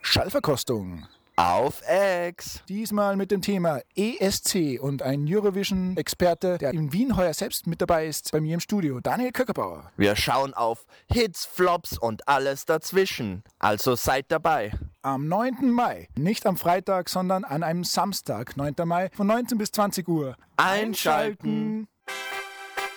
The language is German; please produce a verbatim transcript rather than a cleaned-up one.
Schallverkostung. Auf Ex. Diesmal mit dem Thema E S C und ein Eurovision-Experte, der in Wien heuer selbst mit dabei ist, bei mir im Studio, Daniel Köckerbauer. Wir schauen auf Hits, Flops und alles dazwischen. Also seid dabei. Am neunten Mai, nicht am Freitag, sondern an einem Samstag, neunten Mai, von neunzehn bis zwanzig Uhr. Einschalten. Einschalten.